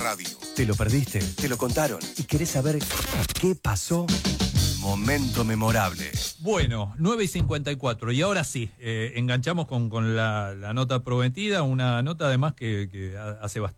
radio. ¿Te lo perdiste? ¿Te lo contaron? ¿Y querés saber qué pasó? Momento memorable. Bueno, 9:54. Y ahora sí, enganchamos con la nota prometida, una nota además que hace bastante.